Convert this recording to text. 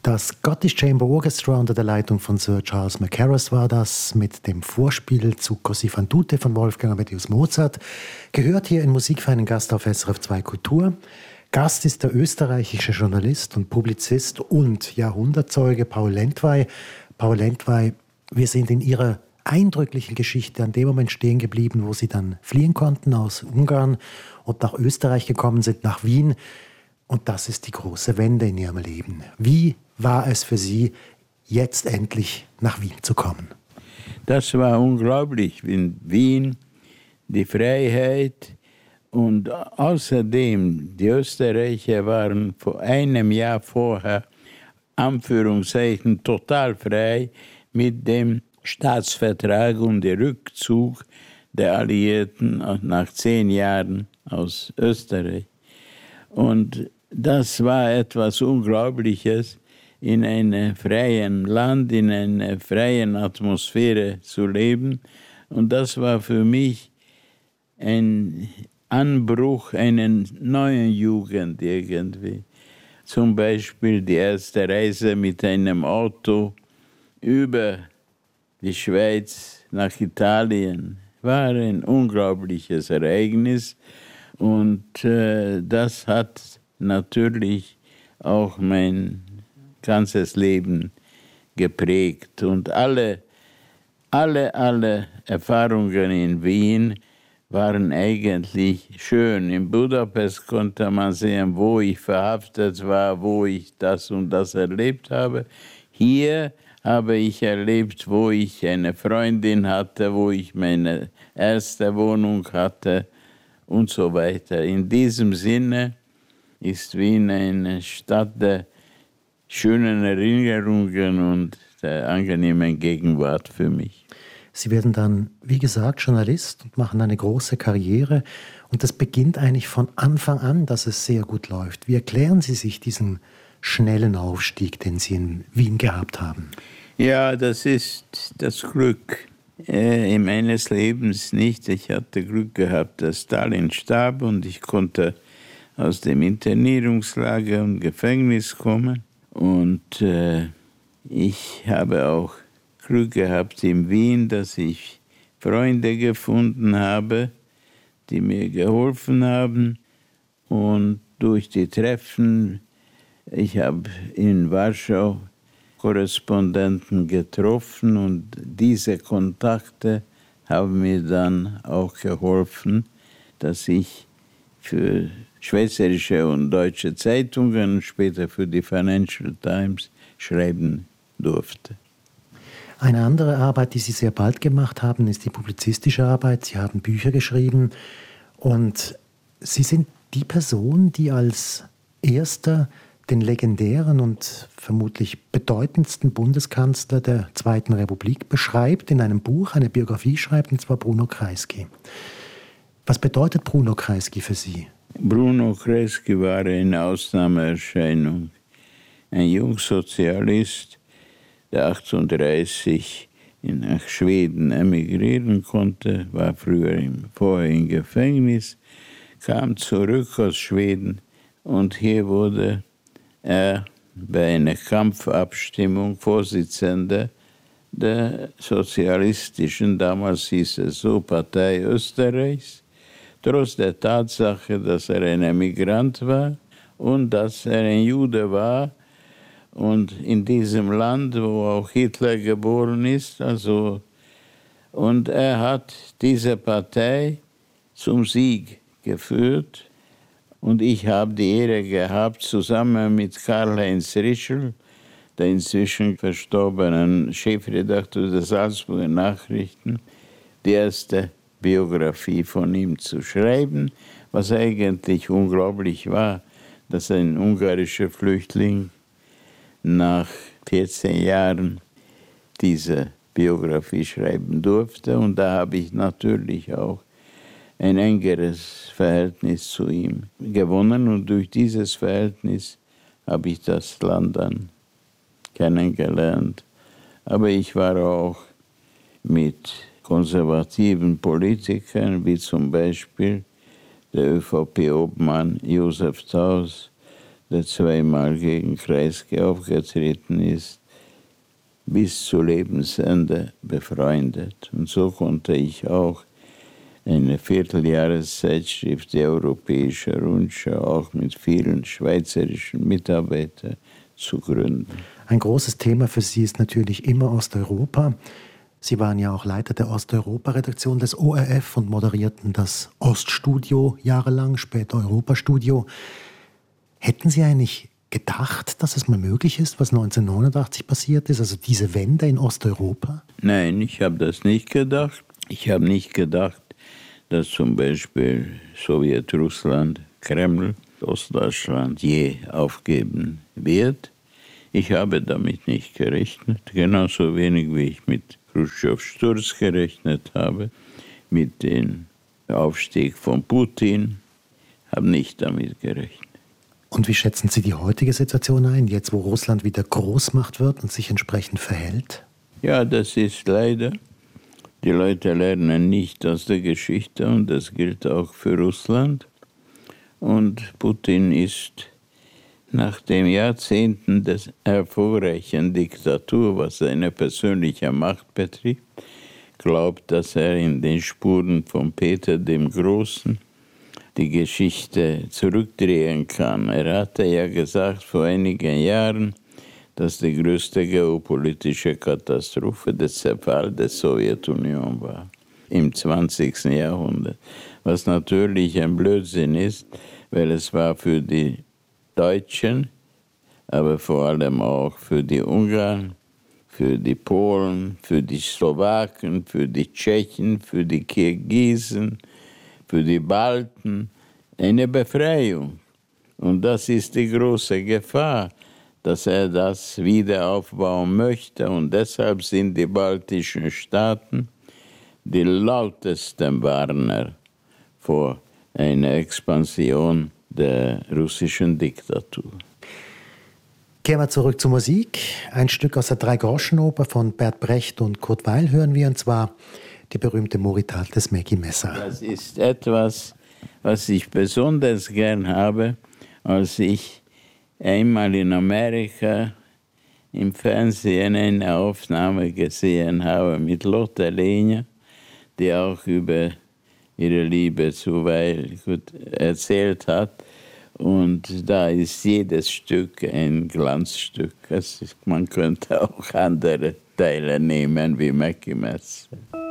Das Scottish Chamber Orchestra unter der Leitung von Sir Charles Mackerras war das mit dem Vorspiel zu Così fan tutte von Wolfgang Amadeus Mozart. Gehört hier in Musik für einen Gast auf SRF 2 Kultur. Gast ist der österreichische Journalist und Publizist und Jahrhundertzeuge Paul Lendwey. Paul Lendwey, wir sind in Ihrer eindrücklichen Geschichte an dem Moment stehen geblieben, wo Sie dann fliehen konnten aus Ungarn und nach Österreich gekommen sind, nach Wien. Und das ist die große Wende in Ihrem Leben. Wie war es für Sie, jetzt endlich nach Wien zu kommen? Das war unglaublich. In Wien, die Freiheit und außerdem, die Österreicher waren vor einem Jahr vorher, Anführungszeichen, total frei mit dem Staatsvertrag und dem Rückzug der Alliierten nach 10 Jahren aus Österreich. Und das war etwas Unglaubliches, in einem freien Land, in einer freien Atmosphäre zu leben. Und das war für mich ein Anbruch einer neuen Jugend irgendwie. Zum Beispiel die erste Reise mit einem Auto über die Schweiz nach Italien war ein unglaubliches Ereignis. Und das hat natürlich auch mein ganzes Leben geprägt. Und alle Erfahrungen in Wien waren eigentlich schön. In Budapest konnte man sehen, wo ich verhaftet war, wo ich das und das erlebt habe. Hier habe ich erlebt, wo ich eine Freundin hatte, wo ich meine erste Wohnung hatte und so weiter. In diesem Sinne ist Wien eine Stadt der schönen Erinnerungen und der angenehmen Gegenwart für mich. Sie werden dann, wie gesagt, Journalist und machen eine große Karriere. Und das beginnt eigentlich von Anfang an, dass es sehr gut läuft. Wie erklären Sie sich diesen schnellen Aufstieg, den Sie in Wien gehabt haben? Ja, das ist das Glück in meines Lebens nicht. Ich hatte Glück gehabt, dass Stalin starb und ich konnte aus dem Internierungslager und Gefängnis kommen. Und ich habe auch Glück gehabt in Wien, dass ich Freunde gefunden habe, die mir geholfen haben. Und durch die Treffen, ich habe in Warschau Korrespondenten getroffen und diese Kontakte haben mir dann auch geholfen, dass ich für schweizerische und deutsche Zeitungen und später für die Financial Times schreiben durfte. Eine andere Arbeit, die Sie sehr bald gemacht haben, ist die publizistische Arbeit. Sie haben Bücher geschrieben und Sie sind die Person, die als erster den legendären und vermutlich bedeutendsten Bundeskanzler der Zweiten Republik beschreibt, in einem Buch eine Biografie schreibt, und zwar Bruno Kreisky. Was bedeutet Bruno Kreisky für Sie? Bruno Kreisky war eine Ausnahmeerscheinung. Ein Jungsozialist, der 1938 nach Schweden emigrieren konnte, war vorher im Gefängnis, kam zurück aus Schweden und hier wurde er bei einer Kampfabstimmung Vorsitzender der sozialistischen, damals hieß es so, Partei Österreichs, trotz der Tatsache, dass er ein Emigrant war und dass er ein Jude war und in diesem Land, wo auch Hitler geboren ist, und er hat diese Partei zum Sieg geführt. Und ich habe die Ehre gehabt, zusammen mit Karl-Heinz Rischl, der inzwischen verstorbenen Chefredakteur der Salzburger Nachrichten, die erste Biografie von ihm zu schreiben, was eigentlich unglaublich war, dass ein ungarischer Flüchtling nach 14 Jahren diese Biografie schreiben durfte. Und da habe ich natürlich auch ein engeres Verhältnis zu ihm gewonnen. Und durch dieses Verhältnis habe ich das Land dann kennengelernt. Aber ich war auch mit konservativen Politikern, wie zum Beispiel der ÖVP-Obmann Josef Taus, der zweimal gegen Kreisky aufgetreten ist, bis zu Lebensende befreundet. Und so konnte ich auch eine Vierteljahreszeitschrift, die Europäische Rundschau, auch mit vielen schweizerischen Mitarbeitern zu gründen. Ein großes Thema für Sie ist natürlich immer Osteuropa. Sie waren ja auch Leiter der Osteuropa-Redaktion des ORF und moderierten das Oststudio jahrelang, später Europastudio. Hätten Sie eigentlich gedacht, dass es mal möglich ist, was 1989 passiert ist, also diese Wende in Osteuropa? Nein, ich habe das nicht gedacht. Ich habe nicht gedacht, dass zum Beispiel Sowjetrussland, Kreml, Ostdeutschland je aufgeben wird. Ich habe damit nicht gerechnet, genauso wenig wie ich mit Khrushchevs Sturz gerechnet habe, mit dem Aufstieg von Putin, habe nicht damit gerechnet. Und wie schätzen Sie die heutige Situation ein, jetzt wo Russland wieder Großmacht wird und sich entsprechend verhält? Ja, das ist leider. Die Leute lernen nicht aus der Geschichte und das gilt auch für Russland. Und Putin ist nach den Jahrzehnten der erfolgreichen Diktatur, was seine persönliche Macht betrifft, glaubt, dass er in den Spuren von Peter dem Großen die Geschichte zurückdrehen kann. Er hatte ja gesagt vor einigen Jahren, dass die größte geopolitische Katastrophe der Zerfall der Sowjetunion war im 20. Jahrhundert. Was natürlich ein Blödsinn ist, weil es war für die Deutschen, aber vor allem auch für die Ungarn, für die Polen, für die Slowaken, für die Tschechen, für die Kirgisen, für die Balten eine Befreiung. Und das ist die große Gefahr, dass er das wieder aufbauen möchte. Und deshalb sind die baltischen Staaten die lautesten Warner vor einer Expansion der russischen Diktatur. Kehren wir zurück zur Musik. Ein Stück aus der Dreigroschenoper von Bert Brecht und Kurt Weill hören wir, und zwar die berühmte Moritat des Mägi Messer. Das ist etwas, was ich besonders gern habe, als ich einmal in Amerika im Fernsehen eine Aufnahme gesehen habe mit Lotte Lehner, die auch über ihre Liebe zu Weill erzählt hat. Und da ist jedes Stück ein Glanzstück. Man könnte auch andere Teile nehmen, wie Mägi Messer.